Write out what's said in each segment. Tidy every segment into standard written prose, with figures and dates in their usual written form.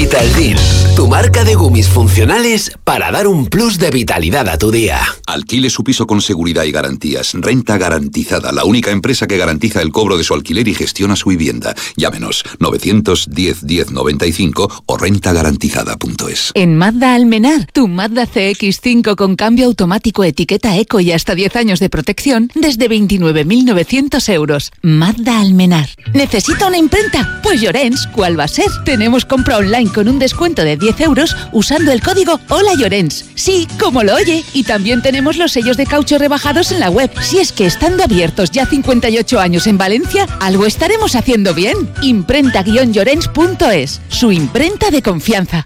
Vitaldil, tu marca de gummies funcionales para dar un plus de vitalidad a tu día. Alquile su piso con seguridad y garantías. Renta Garantizada, la única empresa que garantiza el cobro de su alquiler y gestiona su vivienda. Llámenos 910 10 95 o rentagarantizada.es. En Mazda Almenar, tu Mazda CX-5 con cambio automático, etiqueta eco y hasta 10 años de protección desde 29.900 euros. Mazda Almenar. ¿Necesita una imprenta? Pues Llorens, ¿cuál va a ser? Tenemos compra online con un descuento de 10 euros usando el código Hola Llorens. Sí, como lo oye. Y también tenemos los sellos de caucho rebajados en la web. Si es que estando abiertos ya 58 años en Valencia, algo estaremos haciendo bien. Imprenta-llorens.es, su imprenta de confianza.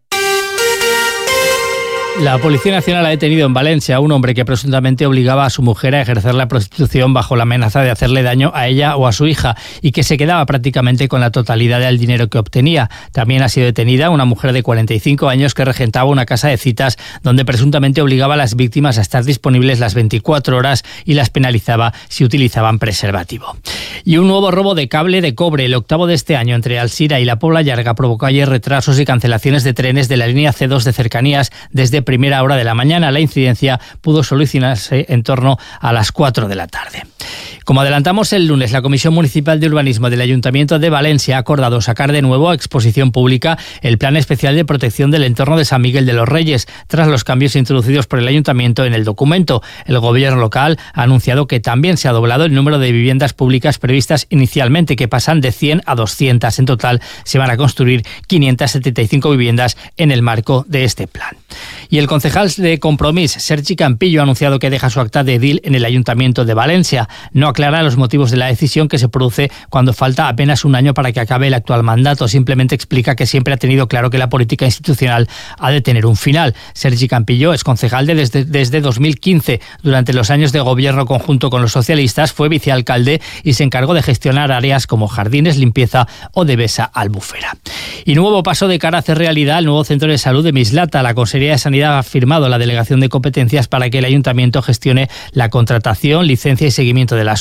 La Policía Nacional ha detenido en Valencia a un hombre que presuntamente obligaba a su mujer a ejercer la prostitución bajo la amenaza de hacerle daño a ella o a su hija y que se quedaba prácticamente con la totalidad del dinero que obtenía. También ha sido detenida una mujer de 45 años que regentaba una casa de citas donde presuntamente obligaba a las víctimas a estar disponibles las 24 horas y las penalizaba si utilizaban preservativo. Y un nuevo robo de cable de cobre, el octavo de este año entre Alzira y la Pobla Llarga, provocó ayer retrasos y cancelaciones de trenes de la línea C2 de cercanías desde primera hora de la mañana. La incidencia pudo solucionarse en torno a las 4 de la tarde. Como adelantamos el lunes, la Comisión Municipal de Urbanismo del Ayuntamiento de Valencia ha acordado sacar de nuevo a exposición pública el Plan Especial de Protección del Entorno de San Miguel de los Reyes, tras los cambios introducidos por el Ayuntamiento en el documento. El Gobierno local ha anunciado que también se ha doblado el número de viviendas públicas previstas inicialmente, que pasan de 100 a 200. En total se van a construir 575 viviendas en el marco de este plan. Y el concejal de Compromís, Sergi Campillo, ha anunciado que deja su acta de edil en el Ayuntamiento de Valencia. No aclara los motivos de la decisión, que se produce cuando falta apenas un año para que acabe el actual mandato. Simplemente explica que siempre ha tenido claro que la política institucional ha de tener un final. Sergi Campillo es concejal desde 2015. Durante los años de gobierno conjunto con los socialistas fue vicealcalde y se encargó de gestionar áreas como jardines, limpieza o de Besa Albufera. Y nuevo paso de cara a hacer realidad el nuevo centro de salud de Mislata. La Consejería de Sanidad ha firmado la delegación de competencias para que el Ayuntamiento gestione la contratación, licencia y seguimiento de las